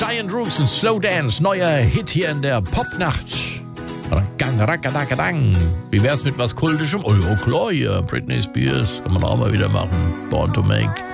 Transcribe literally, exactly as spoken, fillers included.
Diane Droogs und Slow Dance, neuer Hit hier in der Popnacht. Gang, rackadakadang. Wie wär's mit was Kultischem? Oh ja, klar, ja. Britney Spears kann man auch mal wieder machen. Born to Make.